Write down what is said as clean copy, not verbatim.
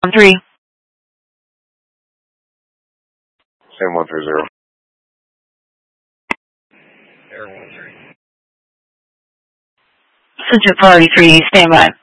3. Same 130. Central Priority 3, stand by.